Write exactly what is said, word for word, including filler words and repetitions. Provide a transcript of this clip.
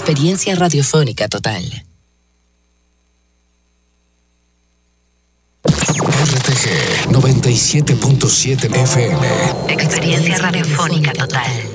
Experiencia radiofónica total. R T G noventa y siete punto siete F M. Experiencia radiofónica total.